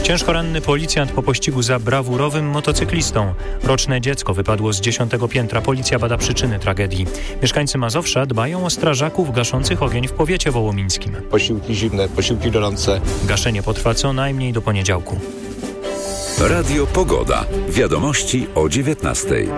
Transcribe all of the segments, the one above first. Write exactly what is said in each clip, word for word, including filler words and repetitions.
Ciężko ranny policjant po pościgu za brawurowym motocyklistą. Roczne dziecko wypadło z dziesiątego piętra. Policja bada przyczyny tragedii. Mieszkańcy Mazowsza dbają o strażaków gaszących ogień w powiecie wołomińskim. Posiłki zimne, posiłki gorące. Gaszenie potrwa co najmniej do poniedziałku. Radio Pogoda. Wiadomości o dziewiętnastej.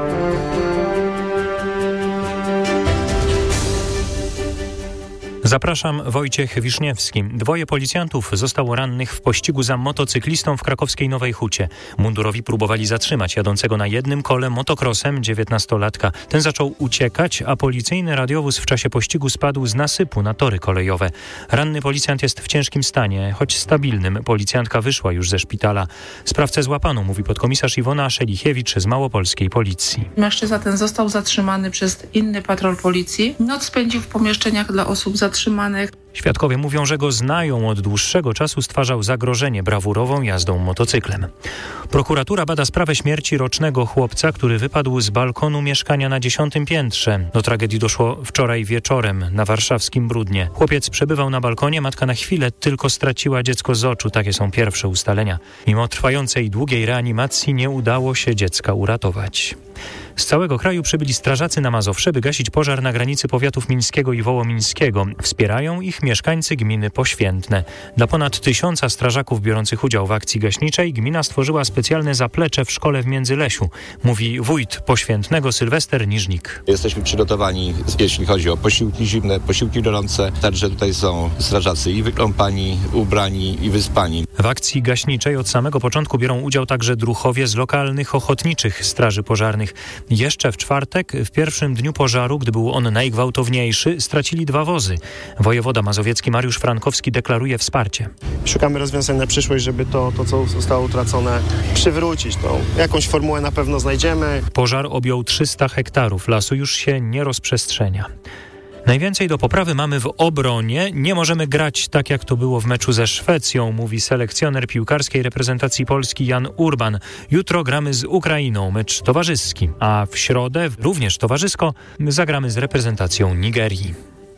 Zapraszam, Wojciech Wiszniewski. Dwoje policjantów zostało rannych w pościgu za motocyklistą w krakowskiej Nowej Hucie. Mundurowi próbowali zatrzymać jadącego na jednym kole motokrosem dziewiętnastolatka. Ten zaczął uciekać, a policyjny radiowóz w czasie pościgu spadł z nasypu na tory kolejowe. Ranny policjant jest w ciężkim stanie, choć stabilnym. Policjantka wyszła już ze szpitala. Sprawcę złapano, mówi podkomisarz Iwona Szelichiewicz z małopolskiej policji. Mężczyzna ten został zatrzymany przez inny patrol policji. Noc spędził w pomieszczeniach dla osób zatrzymanych. Świadkowie mówią, że go znają. Od dłuższego czasu stwarzał zagrożenie brawurową jazdą motocyklem. Prokuratura bada sprawę śmierci rocznego chłopca, który wypadł z balkonu mieszkania na dziesiątym piętrze. Do tragedii doszło wczoraj wieczorem na warszawskim Brudnie. Chłopiec przebywał na balkonie, matka na chwilę tylko straciła dziecko z oczu. Takie są pierwsze ustalenia. Mimo trwającej długiej reanimacji nie udało się dziecka uratować. Z całego kraju przybyli strażacy na Mazowsze, by gasić pożar na granicy powiatów mińskiego i wołomińskiego. Wspierają ich mieszkańcy gminy Poświętne. Dla ponad tysiąca strażaków biorących udział w akcji gaśniczej gmina stworzyła specjalne zaplecze w szkole w Międzylesiu, mówi wójt Poświętnego Sylwester Niżnik. Jesteśmy przygotowani, jeśli chodzi o posiłki zimne, posiłki gorące. Także tutaj są strażacy i wykąpani, ubrani i wyspani. W akcji gaśniczej od samego początku biorą udział także druhowie z lokalnych ochotniczych straży pożarnych. Jeszcze w czwartek, w pierwszym dniu pożaru, gdy był on najgwałtowniejszy, stracili dwa wozy. Wojewoda mazowiecki Mariusz Frankowski deklaruje wsparcie. Szukamy rozwiązań na przyszłość, żeby to, to co zostało utracone, przywrócić. To jakąś formułę na pewno znajdziemy. Pożar objął trzysta hektarów. Lasu już się nie rozprzestrzenia. Najwięcej do poprawy mamy w obronie. Nie możemy grać tak, jak to było w meczu ze Szwecją, mówi selekcjoner piłkarskiej reprezentacji Polski Jan Urban. Jutro gramy z Ukrainą, mecz towarzyski, a w środę, również towarzysko, zagramy z reprezentacją Nigerii.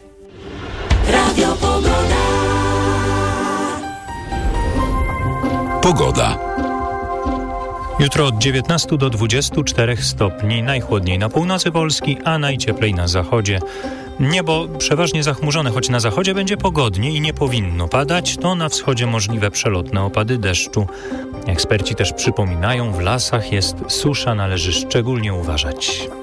Radio Pogoda. Pogoda. Jutro od dziewiętnastu do dwudziestu czterech stopni, najchłodniej na północy Polski, a najcieplej na zachodzie. Niebo przeważnie zachmurzone, choć na zachodzie będzie pogodnie i nie powinno padać, to na wschodzie możliwe przelotne opady deszczu. Eksperci też przypominają, w lasach jest susza, należy szczególnie uważać.